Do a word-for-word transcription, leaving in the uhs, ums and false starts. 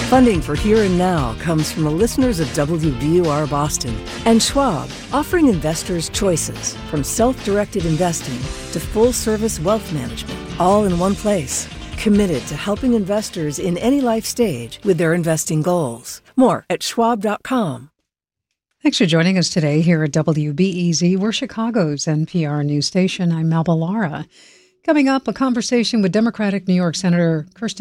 Funding for Here and Now comes from the listeners of W B U R Boston and Schwab, offering investors choices from self-directed investing to full-service wealth management, all in one place. Committed to helping investors in any life stage with their investing goals. More at schwab dot com. Thanks for joining us today here at W B E Z. We're Chicago's N P R news station. I'm Melba Lara. Coming up, a conversation with Democratic New York Senator Kirsten